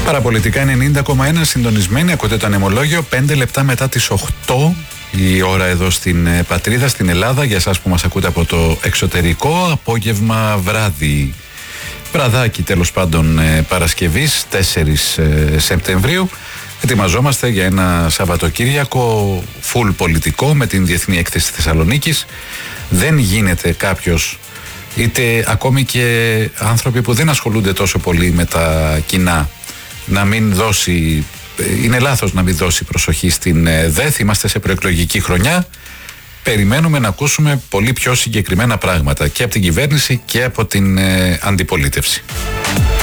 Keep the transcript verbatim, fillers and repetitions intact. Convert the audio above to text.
Παραπολιτικά ενενήντα κόμμα ένα συντονισμένοι, ακούτε το ανεμολόγιο, πέντε λεπτά μετά τις οκτώ η ώρα εδώ στην πατρίδα, στην Ελλάδα, για εσάς που μας ακούτε από το εξωτερικό, απόγευμα βράδυ, βραδάκι τέλος πάντων Παρασκευής, τέσσερις Σεπτεμβρίου. Ετοιμαζόμαστε για ένα Σαββατοκύριακο full πολιτικό με την Διεθνή Έκθεση Θεσσαλονίκης. Δεν γίνεται κάποιος, είτε ακόμη και άνθρωποι που δεν ασχολούνται τόσο πολύ με τα κοινά, να μην δώσει, είναι λάθος να μην δώσει προσοχή στην ΔΕΘ. Είμαστε σε προεκλογική χρονιά. Περιμένουμε να ακούσουμε πολύ πιο συγκεκριμένα πράγματα και από την κυβέρνηση και από την ε, αντιπολίτευση.